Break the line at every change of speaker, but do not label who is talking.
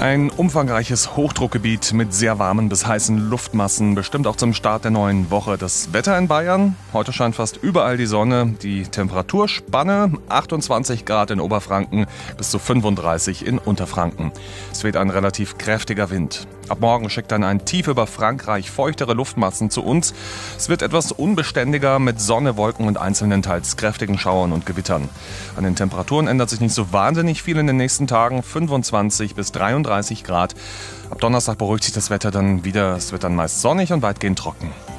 Ein umfangreiches Hochdruckgebiet mit sehr warmen bis heißen Luftmassen bestimmt auch zum Start der neuen Woche das Wetter in Bayern. Heute scheint fast überall die Sonne. Die Temperaturspanne 28 Grad in Oberfranken bis zu 35 in Unterfranken. Es weht ein relativ kräftiger Wind. Ab morgen schickt dann ein Tief über Frankreich feuchtere Luftmassen zu uns. Es wird etwas unbeständiger mit Sonne, Wolken und einzelnen teils kräftigen Schauern und Gewittern. An den Temperaturen ändert sich nicht so wahnsinnig viel in den nächsten Tagen. 25 bis 33 Grad. Ab Donnerstag beruhigt sich das Wetter dann wieder. Es wird dann meist sonnig und weitgehend trocken.